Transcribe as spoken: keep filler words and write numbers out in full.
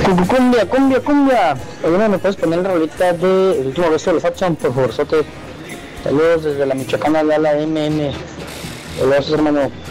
Cumbia, cumbia, cumbia. Oye, ¿me puedes poner la rolita de El último beso de los Hudson, por favor, sote? Saludos desde la Michoacana, de la M M. Saludos, hermano.